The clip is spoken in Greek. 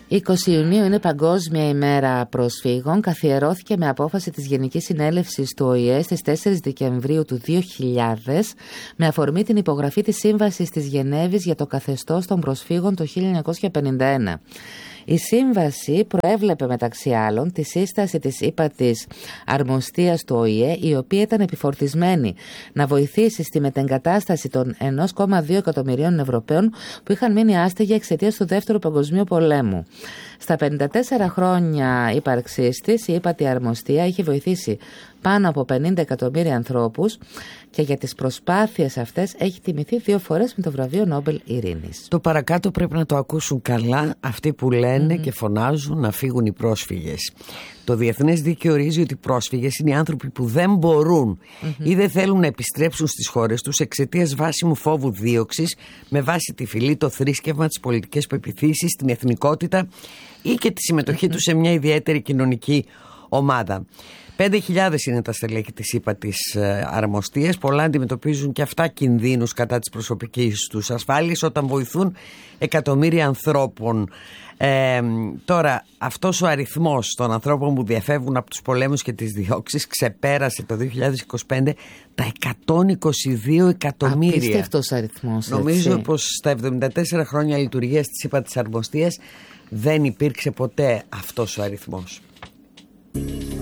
20 Ιουνίου είναι Παγκόσμια ημέρα προσφύγων. Καθιερώθηκε με απόφαση της Γενικής Συνέλευσης του ΟΗΕ στις 4 Δεκεμβρίου του 2000 με αφορμή την υπογραφή της Σύμβασης της Γενέβης για το καθεστώς των προσφύγων το 1951. Η σύμβαση προέβλεπε μεταξύ άλλων τη σύσταση της ύπατης αρμοστίας του ΟΗΕ, η οποία ήταν επιφορτισμένη να βοηθήσει στη μετεγκατάσταση των 1,2 εκατομμυρίων Ευρωπαίων που είχαν μείνει άστεγοι εξαιτίας του Δεύτερου Παγκοσμίου Πολέμου. Στα 54 χρόνια ύπαρξής της, η ύπατη αρμοστία είχε βοηθήσει πάνω από 50 εκατομμύρια ανθρώπους και για τις προσπάθειες αυτές έχει τιμηθεί 2 φορές με το βραβείο Νόμπελ Ειρήνης. Το παρακάτω πρέπει να το ακούσουν καλά αυτοί που λένε και φωνάζουν να φύγουν οι πρόσφυγες. Το διεθνές δίκαιο ορίζει ότι οι πρόσφυγες είναι οι άνθρωποι που δεν μπορούν ή δεν θέλουν να επιστρέψουν στις χώρες τους εξαιτίας βάσιμου φόβου δίωξης με βάση τη φυλή, το θρήσκευμα, τις πολιτικές πεποιθήσεις, την εθνικότητα ή και τη συμμετοχή τους σε μια ιδιαίτερη κοινωνική ομάδα. 5.000 είναι τα στελέχη της ύπατης αρμοστίας. Πολλά αντιμετωπίζουν και αυτά κινδύνους κατά της προσωπικής τους ασφάλειας όταν βοηθούν εκατομμύρια ανθρώπων. Τώρα αυτός ο αριθμός των ανθρώπων που διαφεύγουν από τους πολέμους και τις διώξεις ξεπέρασε το 2025 τα 122 εκατομμύρια. Απίστευτος αριθμός. Νομίζω πως στα 74 χρόνια λειτουργίας της ύπατης αρμοστίας δεν υπήρξε ποτέ αυτός ο αριθμός.